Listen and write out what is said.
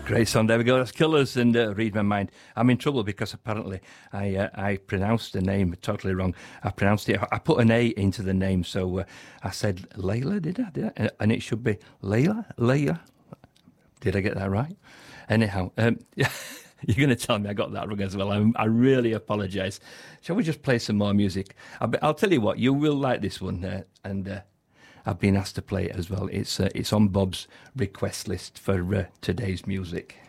Great song. There we go. That's Killers and Read My Mind. I'm in trouble because apparently I pronounced the name totally wrong. I pronounced it. I put an A into the name, so I said Layla. Did I? And it should be Layla. Did I get that right? Anyhow, you're going to tell me I got that wrong as well. I really apologise. Shall we just play some more music? I'll tell you what. You will like this one, and. I've been asked to play it as well. It's on Bob's request list for today's music.